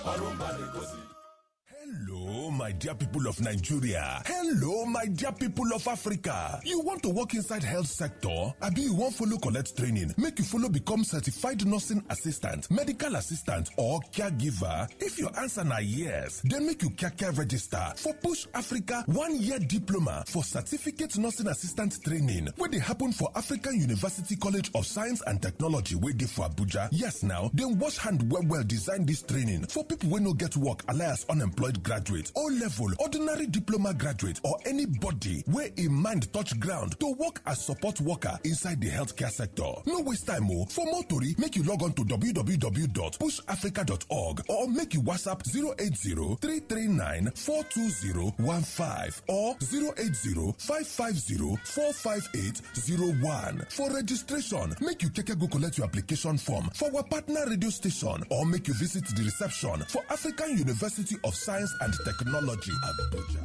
Hello, my dear people of Nigeria. Hello, my dear people of Africa. You want to work inside health sector? Abi you wan follow collect training? Make you follow become certified nursing assistant, medical assistant, or caregiver? If your answer na yes, then make you care register for Push Africa 1-year diploma for certificate nursing assistant training wey dey happen for African University College of Science and Technology wey dey for Abuja. Yes now, dem wash hand well design this training for people wey no get work alias unemployed graduate, O-level, ordinary diploma graduate, or anybody where in mind touch ground to work as support worker inside the healthcare sector. No waste time o. For more tori, make you log on to www.pushafrica.org or make you WhatsApp 080-339-42015 or 080-550-45801. For registration, make you go collect your application form for our partner radio station or make you visit the reception for African University of Science and Technology, Abuja.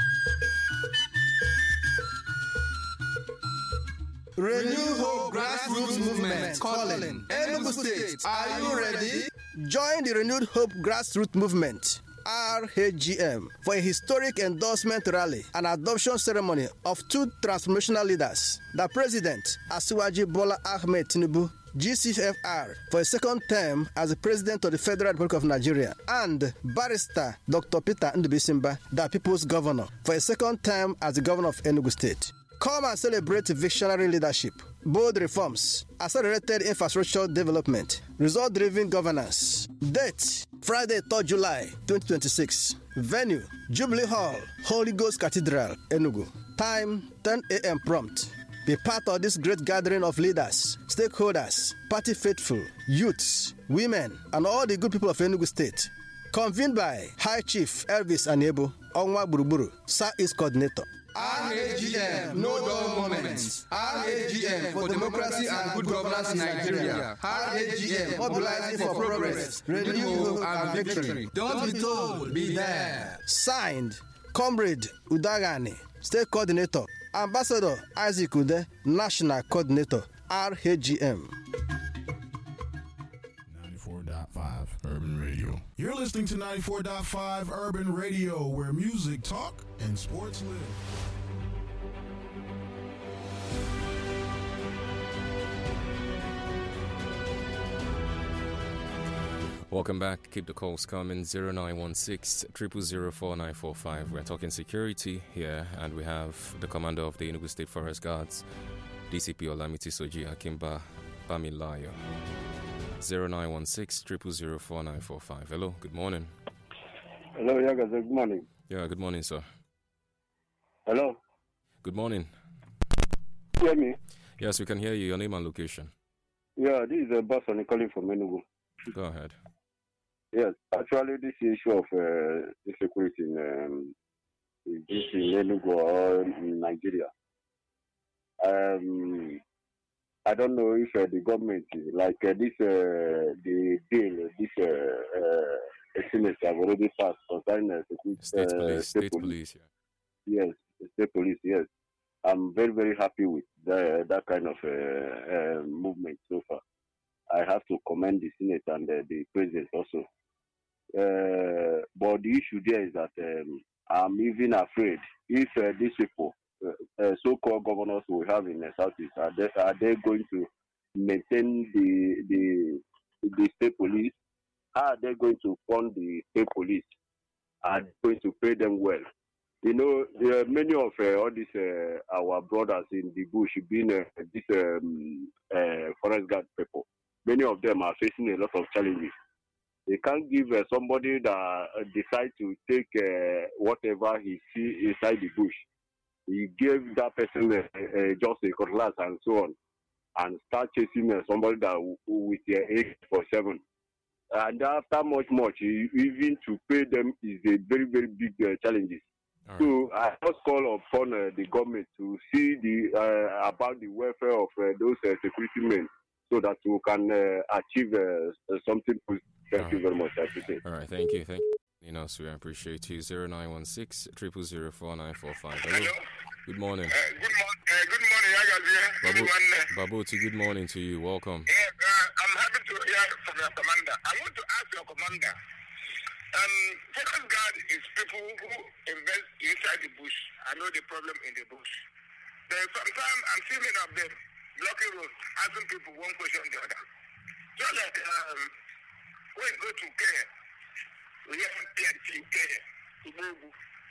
Renew Hope Grassroots Movement calling. Enugu State, are you ready? Join the Renewed Hope Grassroots Movement, RHGM, for a historic endorsement rally and adoption ceremony of two transformational leaders, the President, Asiwaju Bola Ahmed Tinubu, GCFR, for a second term as the President of the Federal Republic of Nigeria, and Barrister Dr. Peter Ndubuisimba, the People's Governor, for a second term as the Governor of Enugu State. Come and celebrate visionary leadership, bold reforms, accelerated infrastructure development, result-driven governance. Date, Friday, 3rd July, 2026. Venue, Jubilee Hall, Holy Ghost Cathedral, Enugu. Time, 10 a.m. prompt. Be part of this great gathering of leaders, stakeholders, party faithful, youths, women, and all the good people of Enugu State. Convened by High Chief Elvis Aniebo, Onwa Buruburu, Southeast Coordinator. RHGM, no dull moments. RHGM for democracy and good governance in Nigeria. RHGM, mobilizing for progress, renewal and victory. Don't be told, be there. Signed, Comrade Udagani, State Coordinator. Ambassador Isaac Ude, National Coordinator, RHGM. 94.5 Urban Radio. You're listening to 94.5 Urban Radio, where music talk and sports live. Welcome back. Keep the calls coming. 0916-0004945. We're talking security here, and we have the commander of the Enugu State Forest Guards, DCP Olamiti Soji Akimba Bamilayo. 0916-0004945. Hello, good morning. Hello, Yaga, good morning. Yeah, good morning, sir. Hello. Good morning. Hear me? Yes, we can hear you. Your name and location. Yeah, this is a boss calling from Enugu. Go ahead. Yes, actually, this issue of insecurity in Enugu or in Nigeria. I don't know if the government, like the bill, Senate have already passed concerning state police. Yeah. Yes, state police. Yes, I'm very, very happy with that kind of movement so far. I have to commend the Senate and the President also. But the issue there is that I'm even afraid if these people, so-called governors we have in the Southeast, are they going to maintain the state police? How are they going to fund the state police? Are they going to pay them well? You know, there are many of all these our brothers in the bush being these forest guard people. Many of them are facing a lot of challenges. They can't give somebody that decides to take whatever he sees inside the bush. He gave that person just a cutlass and so on, and start chasing somebody that with AK-47. And after much, even to pay them is a very, very big challenges. Right. So I just call upon the government to see about the welfare of those security men, so that we can achieve something. Thank you very much. I appreciate it. All right, thank you. So I appreciate you. 0916-0004945. Hello. Good morning. Good morning, Babuti, good morning to you. Welcome. Yeah, I'm happy to hear from your commander. I want to ask your commander, Forest guard is people who invest inside the bush. I know the problem in the bush. There's sometimes I'm seeing many of them blocking roads, asking people one question or the other. Just like when you go to Kenya, we have PNC Kenya, to Bogu.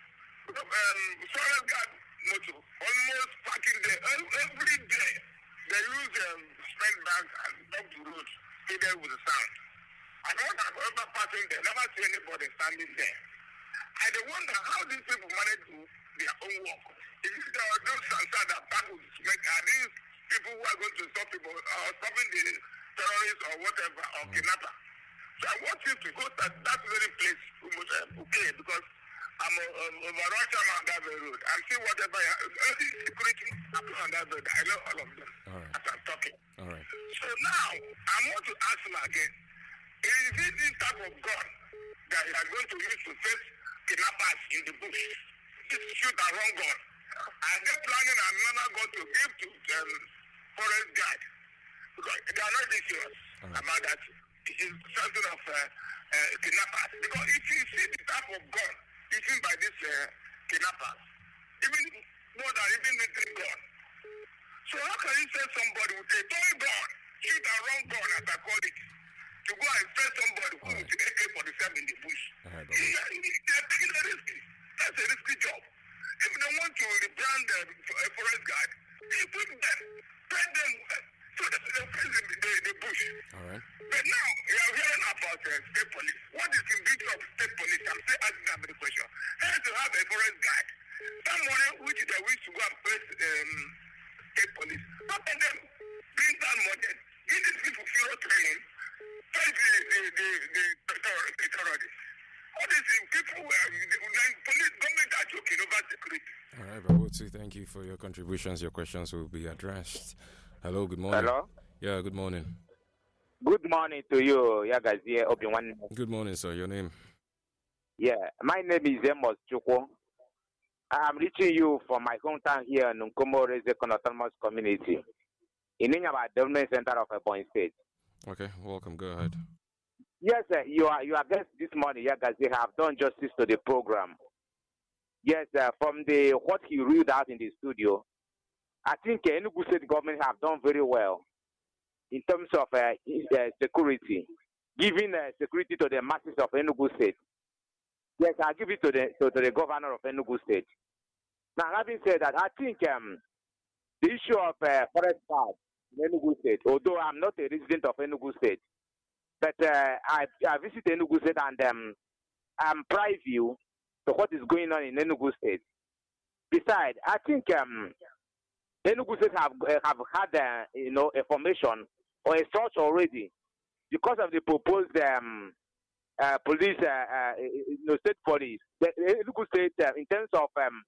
Forest guard motor almost parking there every day. They use cement bag and block the road, stay there with the sound. I don't have ever passing there, never see anybody standing there. I wonder how these people manage to do their own work. Is it those Sansa that pack with cement? Are these people who are going to stop people stopping the terrorists or whatever or kidnapper? So I want you to go to that very place, okay, because I'm over Russia on that very road. I'm seeing whatever security happen on that road. I know all of them as I'm talking. All right. So now I want to ask him again. Is it this type of gun that you are going to use to face kidnappers in the bush? This shoot a wrong gun. Are they planning another gun to give to forest guard? Because they are not this serious about that. It is something of kidnappers. Because if you see the type of gun used by these kidnappers, even more than even military gun. So how can you say somebody with a toy gun, shoot a wrong gun as I call it, to go and face somebody who is AK-47 in the bush? They're taking a risk. That's a risky job. If they want to rebrand a forest guard, equip them, train them so that they face the bush. All right. But now, we are hearing about state police. What is the beauty of state police? I'm still asking that very question. How to have a forest guard? Someone which they wish to go and face state police. How can them bring down modern? Give these people fewer training. Face the terrorists. All these people, police, government are joking over security. All right, Babutu, thank you for your contributions. Your questions will be addressed. Hello, good morning. Hello? Yeah, good morning. Good morning to you, Yagazie Obi-Wan. Good morning, sir. Your name? Yeah, my name is Amos Chukwu. I'm reaching you from my hometown here in Nkomo Rezekon Autonomous Community in Inyaba Development Center of Ebonyi State. Okay, welcome. Go ahead. Yes, sir, you are guest this morning, Yagazie, have done justice to the program. Yes, from what he read out in the studio, I think Enugu State government have done very well in terms of security, giving security to the masses of Enugu State. Yes, I give it to the governor of Enugu State. Now, having said that, I think the issue of forest guard in Enugu State, although I'm not a resident of Enugu State, but I visit Enugu State and I'm privy to what is going on in Enugu State. Besides, I think Enugu State have had a formation or a structure already because of the proposed police, state police. The Enugu State, in terms of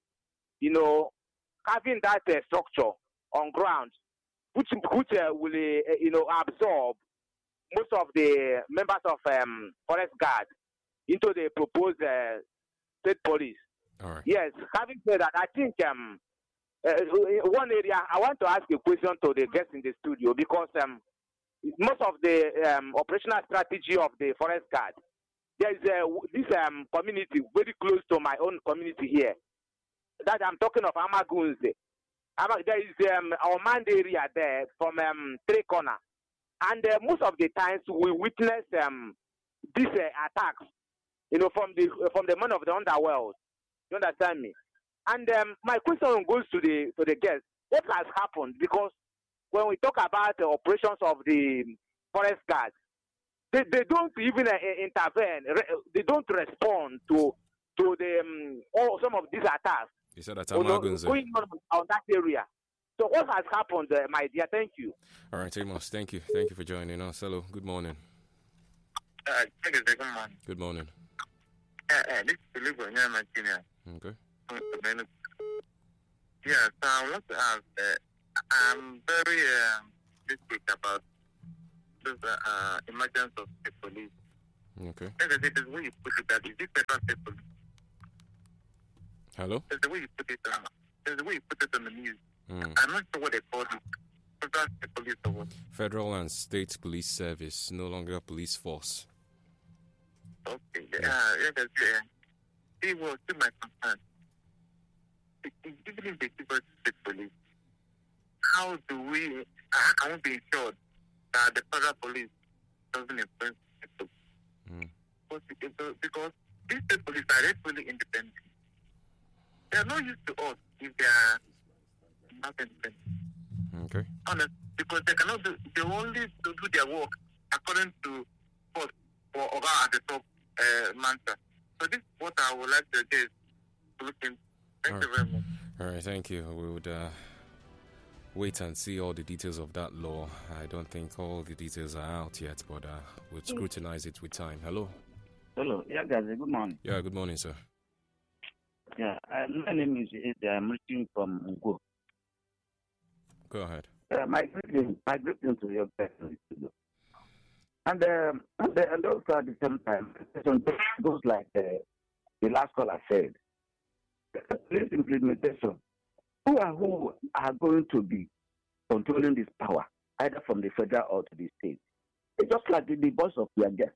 having that structure on ground, which will absorb most of the members of forest guard into the proposed state police. All right. Yes, having said that, I think one area I want to ask a question to the guests in the studio because most of the operational strategy of the forest guard, there is this community very close to my own community here. That I'm talking of Amagunze. There is our manned area there from Three Corner, and most of the times we witness these attacks, from the men of the underworld. You understand me? And my question goes to the guests: what has happened? Because when we talk about the operations of the forest guards, they don't even intervene. They don't respond to the some of these attacks. You said that going on that area. So what has happened, my dear? Thank you. All right, Amos, thank you. Thank you for joining us. Hello, good morning. Good morning. Good morning. This is Philip Onyema. Okay. Yeah, so I would like to ask, I'm very distinct about this emergence of the police. Okay. The way you put it, that is this federal state police. Hello? The way you put it, the way you put it on the news. I'm not sure what they call it. Federal state police or what? Federal and state police service, no longer police force. Okay. It was to my concern. Even if they give us the police, how can we be ensured that the federal police doesn't influence people? Because these state police are really independent. They are not used to us if they are not independent. Okay. Honest, because they cannot do, they only do their work according to what or at the top mantra. So this is what I would like to get to look in. Thank you very much. All right, thank you. We would wait and see all the details of that law. I don't think all the details are out yet, but we'll scrutinize it with time. Hello. Hello. Yeah, guys. Good morning. Yeah, good morning, sir. Yeah, my name is I'm reaching from Ngo. Go ahead. My greeting to your person. And also at the same time, it goes like the last caller said. This implementation, who are going to be controlling this power, either from the federal or to the state? It's just like the voice of your guest.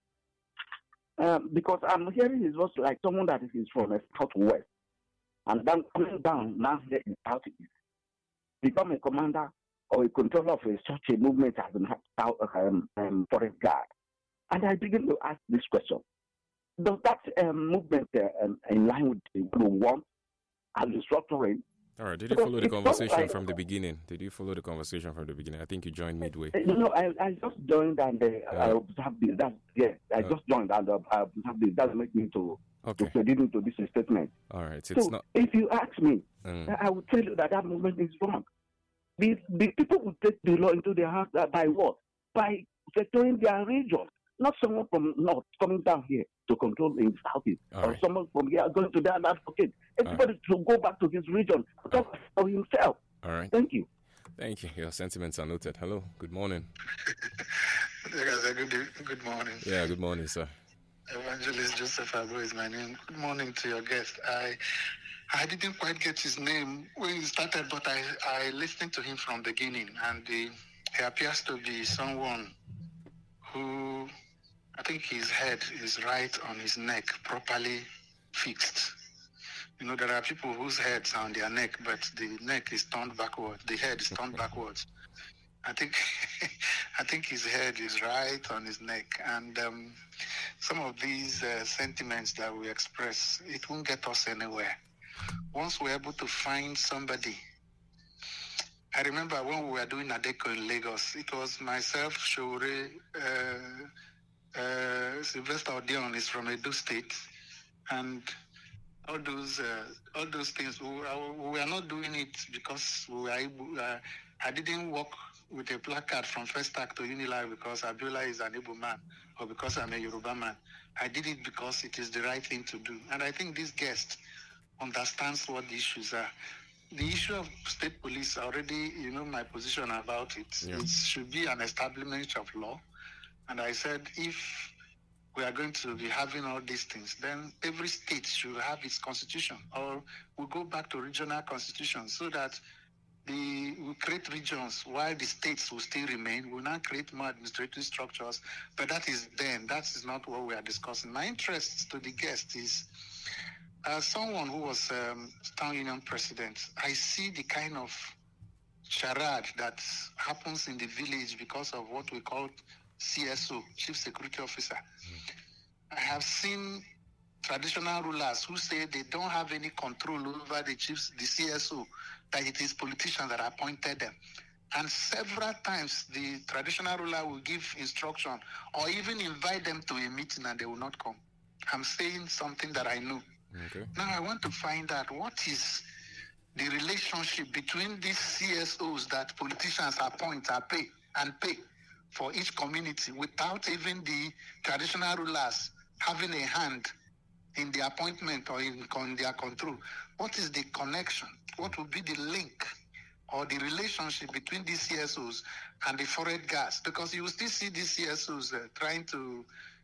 Because I'm hearing his voice like someone that is from the southwest, and then coming down now here in southeast, become a commander or a controller of such a movement as the forest guard. And I begin to ask this question: does that movement in line with the want and the structuring? All right. Did you follow the conversation from the beginning? Did you follow the conversation from the beginning? I think you joined midway. No, I just joined and I observed this. I just joined and I observed this. That makes me to credit into this statement. All right. If you ask me, I will tell you that movement is wrong. The people will take the law into their hands by what? By securing their region. Not someone from north coming down here to control the southeast, or someone from here going to there and advocate. Everybody should go back to his region to talk for himself. All right. Thank you. Thank you. Your sentiments are noted. Hello. Good morning. Good morning. Yeah, good morning, sir. Evangelist Joseph Agro is my name. Good morning to your guest. I didn't quite get his name when he started, but I listened to him from the beginning, and he appears to be someone who, I think his head is right on his neck, properly fixed. You know, there are people whose heads are on their neck, but the neck is turned backwards. The head is turned backwards. I think his head is right on his neck. And some of these sentiments that we express, it won't get us anywhere. Once we're able to find somebody, I remember when we were doing Adeko in Lagos, it was myself, Shore, Sylvester Odion is from Edo State, and all those things. We are not doing it because we were able. I didn't work with a placard from First Act to Unilag because Abiola is an Igbo man or because I'm a Yoruba man. I did it because it is the right thing to do, and I think this guest understands what the issues are. The issue of state police, already, you know my position about it. Yeah. It should be an establishment of law. And I said, if we are going to be having all these things, then every state should have its constitution, or we'll go back to regional constitutions so that we create regions while the states will still remain. We'll now create more administrative structures, but that is not what we are discussing. My interest to the guest is, as someone who was town union president, I see the kind of charade that happens in the village because of what we call CSO, Chief Security Officer. I have seen traditional rulers who say they don't have any control over the CSO, that it is politicians that appointed them. And several times the traditional ruler will give instruction or even invite them to a meeting and they will not come. I'm saying something that I know. Okay. Now I want to find out what is the relationship between these CSOs that politicians appoint and pay for each community without even the traditional rulers having a hand in the appointment or in their control. What is the connection? What would be the link or the relationship between these CSOs and the forest guards? Because you will still see these CSOs trying to,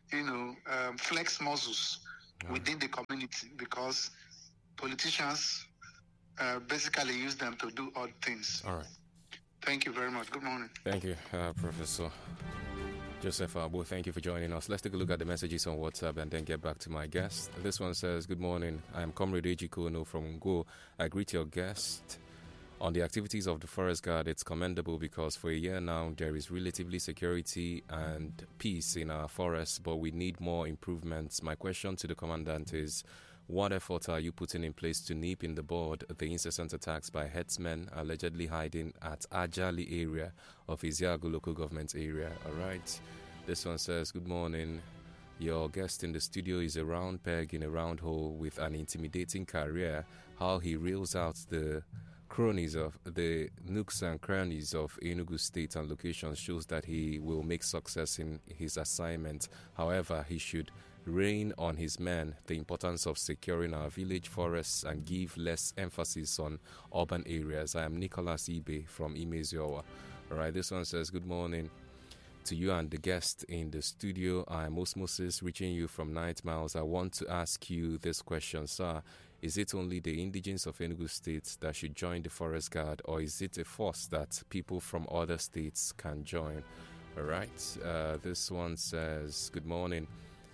flex muscles within the community because politicians basically use them to do odd things. All right. Thank you very much. Good morning. Thank you, Professor. Joseph Abu, thank you for joining us. Let's take a look at the messages on WhatsApp and then get back to my guest. This one says, good morning. I am Comrade Eji Kono from Ngo. I greet your guest. On the activities of the Forest Guard, it's commendable because for a year now, there is relatively security and peace in our forests, but we need more improvements. My question to the commandant is, what effort are you putting in place to nip in the bud the incessant attacks by headsmen allegedly hiding at Ajali area of Iziagu local government area? All right. This one says, good morning. Your guest in the studio is a round peg in a round hole with an intimidating career. How he reels out the cronies of the nooks and crannies of Enugu State and locations shows that he will make success in his assignment. However, he should rein on his men the importance of securing our village forests and give less emphasis on urban areas. I am Nicholas Ibe from Imeziowa. All right, this one says, good morning to you and the guest in the studio. I am Osmosis, reaching you from 9 miles. I want to ask you this question, sir. Is it only the indigenes of Enugu State that should join the Forest Guard, or is it a force that people from other states can join? All right, this one says, good morning.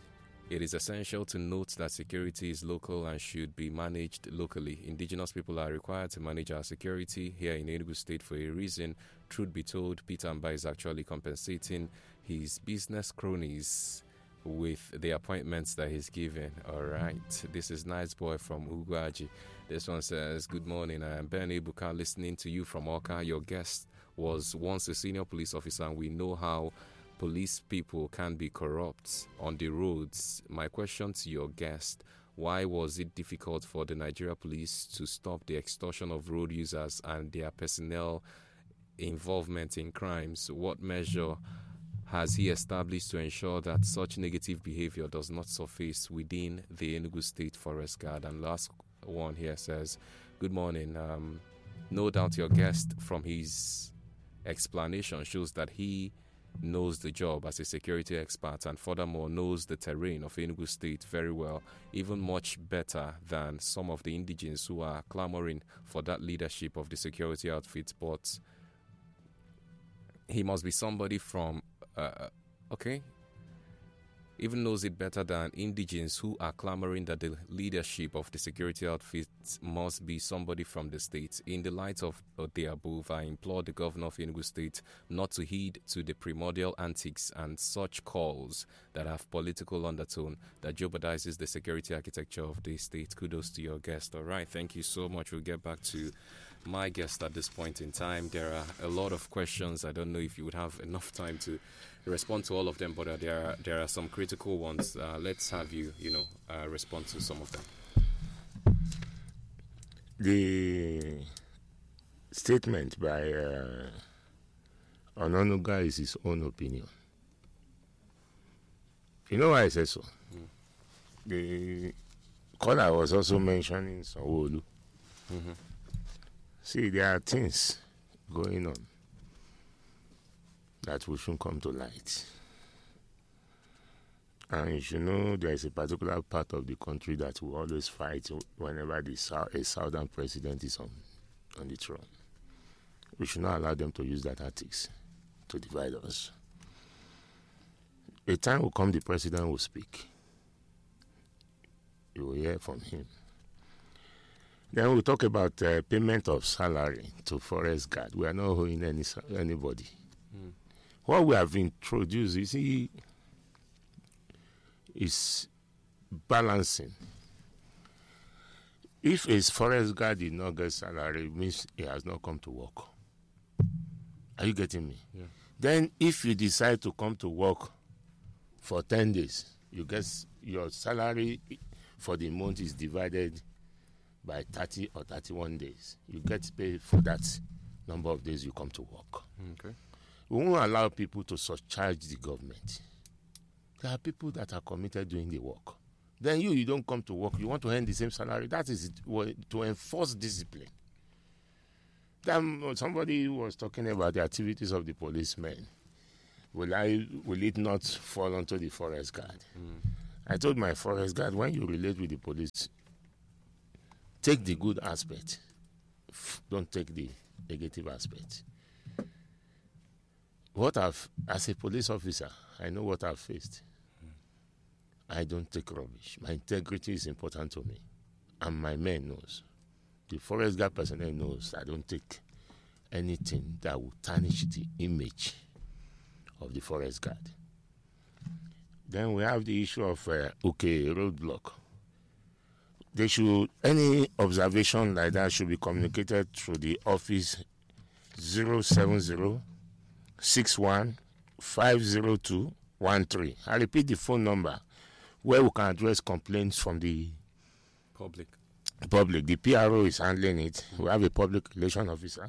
It is essential to note that security is local and should be managed locally. Indigenous people are required to manage our security here in Enugu State for a reason. Truth be told, Peter Mba is actually compensating his business cronies with the appointments that he's given. All right. This is Nice Boy from Ugwaji. This one says, good morning. I am Ben Ebuka listening to you from Oka. Your guest was once a senior police officer, and we know how police people can be corrupt on the roads. My question to your guest, why was it difficult for the Nigeria police to stop the extortion of road users and their personnel involvement in crimes? What measure has he established to ensure that such negative behavior does not surface within the Enugu State Forest Guard? And last one here says, good morning. No doubt your guest from his explanation shows that he knows the job as a security expert and furthermore knows the terrain of Enugu State very well, even much better than some of the indigenes who are clamoring for that leadership of the security outfit. But he must be somebody from even knows it better than indigenes who are clamoring that the leadership of the security outfit must be somebody from the state. In the light of the above, I implore the governor of Enugu State not to heed to the primordial antics and such calls that have political undertone that jeopardizes the security architecture of the state. Kudos to your guest. All right, thank you so much. We'll get back to my guest at this point in time. There are a lot of questions. I don't know if you would have enough time to respond to all of them, but there are some critical ones. Let's have you respond to some of them. The statement by Ononuga is his own opinion. You know why I say so? The caller was also mentioning Sanwo-Olu. See, there are things going on that we should come to light. And you should know there is a particular part of the country that will always fight whenever a southern president is on the throne. We should not allow them to use that tactics to divide us. A time will come, the president will speak. You will hear from him. Then we'll talk about payment of salary to Forest Guard. We are not owing anybody. What we have introduced, you see, is balancing. If a Forest Guard did not get salary, it means he has not come to work. Are you getting me? Yeah. Then if you decide to come to work for 10 days, you get your salary for the month is divided by 30 or 31 days. You get paid for that number of days you come to work. Okay. We won't allow people to surcharge the government. There are people that are committed doing the work. Then you don't come to work. You want to earn the same salary. That is to enforce discipline. Then somebody was talking about the activities of the policemen. Will it not fall onto the Forest Guard? I told my Forest Guard, when you relate with the police, take the good aspect. Don't take the negative aspect. As a police officer, I know what I've faced. I don't take rubbish. My integrity is important to me. And my men knows. The forest guard personnel knows I don't take anything that will tarnish the image of the forest guard. Then we have the issue of roadblock. They should, any observation like that should be communicated through the office 070-61-502-13. I repeat the phone number where we can address complaints from the public. The PRO is handling it. We have a public relation officer.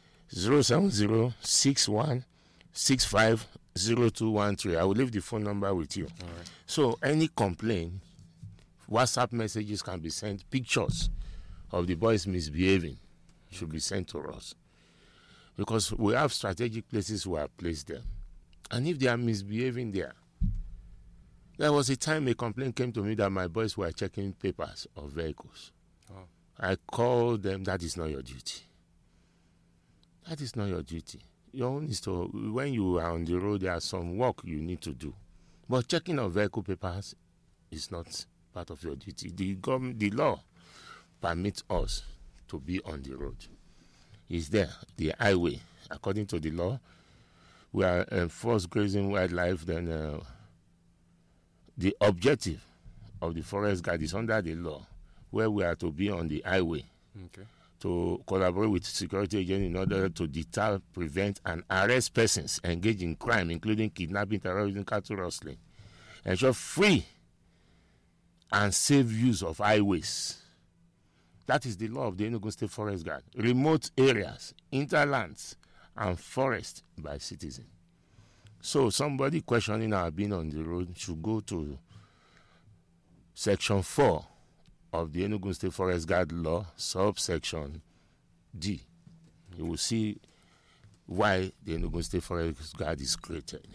070-61-65-0213. I will leave the phone number with you. All right. So any complaint, WhatsApp messages can be sent. Pictures of the boys misbehaving should be sent to us. Because we have strategic places where I place them. And if they are misbehaving there was a time a complaint came to me that my boys were checking papers of vehicles. Oh. I called them, that is not your duty. That is not your duty. Your own is to, when you are on the road, there are some work you need to do. But checking of vehicle papers is not part of your duty. The law permits us to be on the road. It's there, the highway. According to the law, we are enforced grazing wildlife, then the objective of the forest guard is under the law, where we are to be on the highway. Okay. To collaborate with security agents in order to deter, prevent, and arrest persons engaged in crime, including kidnapping, terrorism, cattle rustling. Ensure free and safe use of highways. That is the law of the Enugu State Forest Guard. Remote areas, interlands, and forests by citizens. So somebody questioning our being on the road should go to Section 4 of the Enugu State Forest Guard law, subsection D. You will see why the Enugu State Forest Guard is created.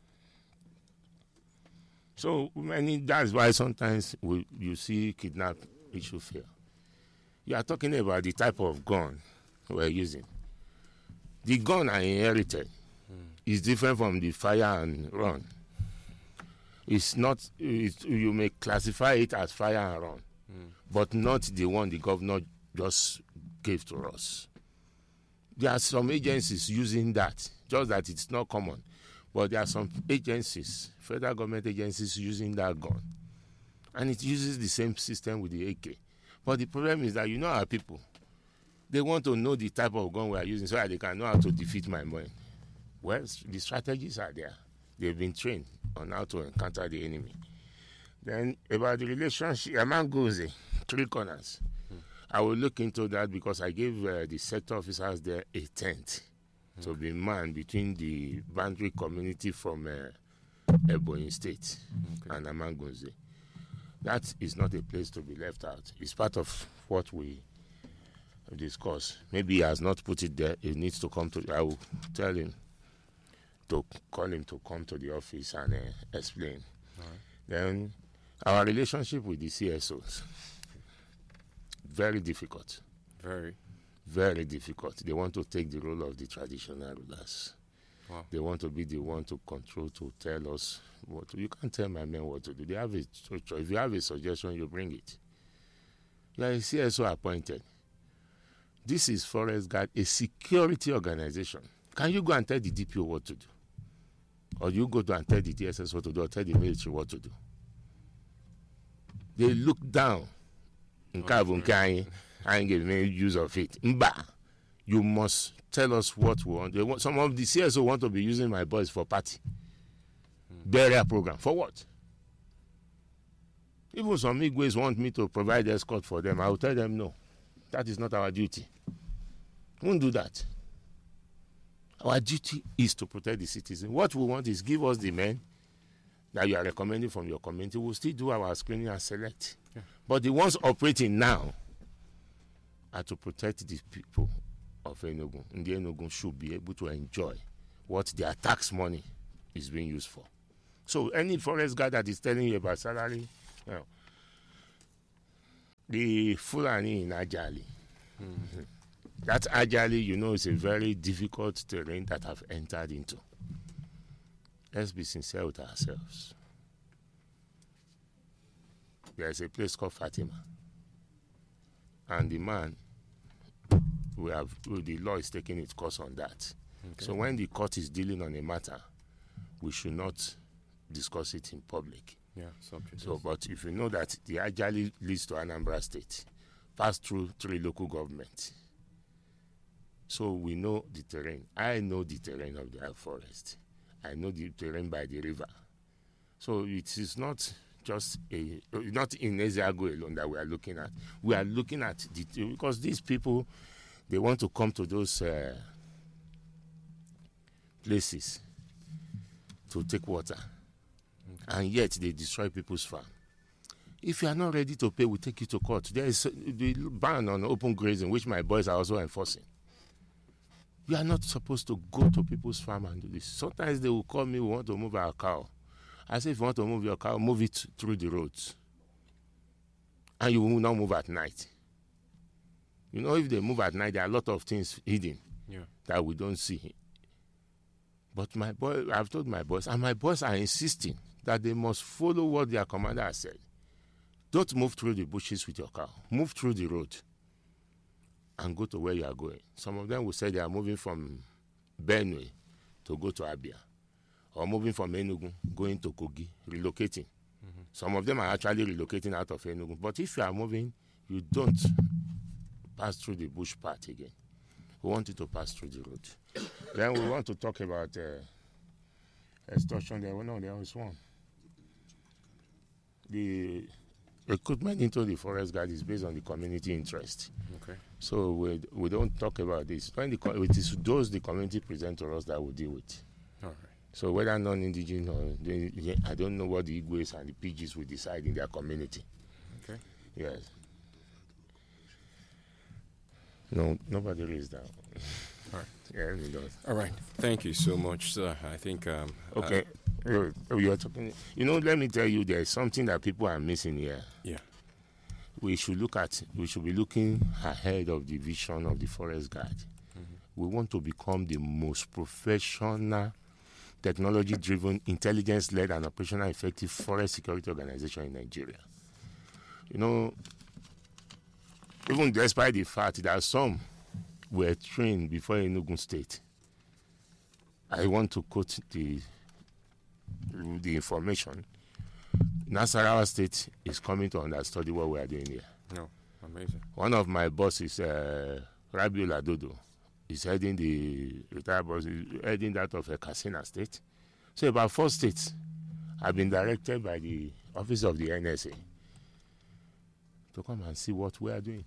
So that's why sometimes you see kidnap issue fail. You are talking about the type of gun we're using. The gun I inherited is different from the fire and run. It's not, you may classify it as fire and run, but not the one the governor just gave to us. There are some agencies using that, just that it's not common. But there are some agencies, federal government agencies, using that gun. And it uses the same system with the AK. But the problem is that our people, they want to know the type of gun we are using so that they can know how to defeat my mind. Well, the strategies are there. They've been trained on how to encounter the enemy. Then about the relationship, among Goze, 3 corners. I will look into that because I gave the sector officers there a tent to be manned between the boundary community from Ebonyi State and Amangunze. That is not a place to be left out. It's part of what we discuss. Maybe he has not put it there. He needs to come to. I will tell him to call him to come to the office and explain. All right. Then our relationship with the CSOs, very difficult. Very. Very difficult. They want to take the role of the traditional rulers. Wow. They want to be the one to control, to tell us what to do. You can't tell my men what to do. They have a choice. If you have a suggestion, you bring it. You are a CSO appointed. This is Forest Guard, a security organization. Can you go and tell the DPO what to do? Or you go to and tell the DSS what to do, or tell the military what to do? They look down. I ain't giving any use of it. Mba, you must tell us what we want. Some of the CSO want to be using my boys for party. Burial program. For what? Even some Igwes want me to provide escort for them. I will tell them no. That is not our duty. We won't do that. Our duty is to protect the citizen. What we want is give us the men that you are recommending from your community. We'll still do our screening and select. Yeah. But the ones operating now are to protect the people of Enugu. And the Enugu should be able to enjoy what their tax money is being used for. So any forest guard that is telling you about salary, the Fulani in Ajali. Mm-hmm. That Ajali, is a very difficult terrain that I've entered into. let's be sincere with ourselves. There is a place called Fatima. And the man, the law is taking its course on that. Okay. So when the court is dealing on a matter, we should not discuss it in public. Yeah, so, but if you know that the Ajali leads to Anambra State, pass through 3 local governments. So we know the terrain. I know the terrain of the forest. I know the terrain by the river. So it is not just not in Ezeago alone that we are looking at. We are looking at because these people, they want to come to those places to take water, and yet they destroy people's farm. If you are not ready to pay, we take you to court. There is the ban on open grazing, which my boys are also enforcing. You are not supposed to go to people's farm and do this. Sometimes they will call me, we want to move our cow. I say, if you want to move your cow, move it through the roads. And you will not move at night. You know, if they move at night, there are a lot of things hidden that we don't see. But I've told my boys, and my boys are insisting that they must follow what their commander has said. Don't move through the bushes with your cow. Move through the road and go to where you are going. Some of them will say they are moving from Benue to go to Abia, or moving from Enugu, going to Kogi, relocating. Mm-hmm. Some of them are actually relocating out of Enugu. But if you are moving, you don't pass through the bush path again. We want you to pass through the road. Then we want to talk about extortion. There was one. The recruitment into the forest guard is based on the community interest. Okay. So we don't talk about this. When it is those the community present to us that we deal with. All right. So whether non-indigenous or I don't know what the Igwes and the PGs will decide in their community. Okay. Yes. No, nobody raised that. All right. Yeah, he does. All right. Thank you so much, sir. I think. Okay. You are talking. You know, let me tell you, there is something that people are missing here. Yeah. We should be looking ahead of the vision of the Forest Guard. Mm-hmm. We want to become the most professional, technology-driven, intelligence-led, and operational effective forest security organization in Nigeria. You know, even despite the fact that some were trained before Enugu State, I want to quote the information. Nasarawa State is coming to understudy what we are doing here. No, amazing. One of my bosses, Rabiul Adodo, is heading the retired boss, heading that of Katsina State. So about 4 states have been directed by the office of the NSA to come and see what we are doing.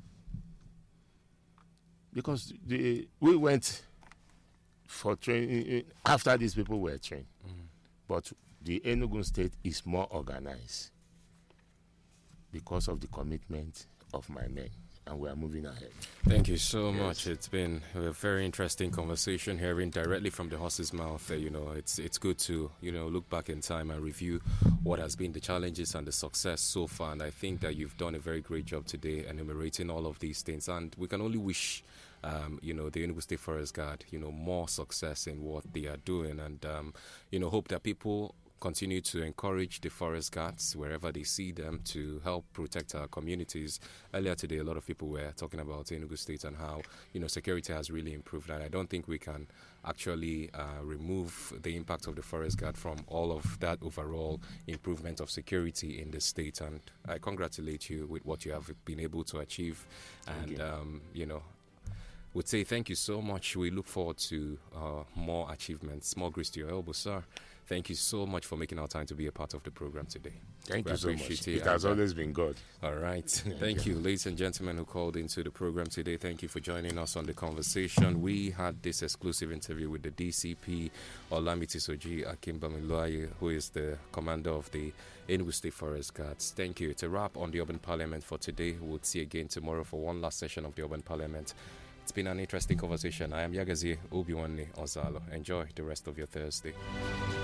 Because we went for training after these people were trained. Mm-hmm. But the Enugu State is more organized because of the commitment of my men, and we are moving ahead. Thank you so much. It's been a very interesting conversation, hearing directly from the horse's mouth. It's good to look back in time and review what has been the challenges and the success so far. And I think that you've done a very great job today enumerating all of these things. And we can only wish the Enugu State Forest Guard, more success in what they are doing, and hope that people continue to encourage the forest guards wherever they see them to help protect our communities. Earlier today, a lot of people were talking about Enugu State and how security has really improved, and I don't think we can actually remove the impact of the forest guard from all of that overall improvement of security in the state. And I congratulate you with what you have been able to achieve, and would say thank you so much. We look forward to more achievements. More grace to your elbow, sir. Thank you so much for making our time to be a part of the program today. Thank you so much. It has always been good. All right. Thank you, ladies and gentlemen who called into the program today. Thank you for joining us on the conversation. We had this exclusive interview with the DCP, Olamiti Soji Akimbamiloye, who is the commander of the Enugu State Forest Guards. Thank you. It's a wrap on the Urban Parliament for today. We'll see you again tomorrow for one last session of the Urban Parliament. It's been an interesting conversation. I am Yagazi Obiwanne Ozalo. Enjoy the rest of your Thursday.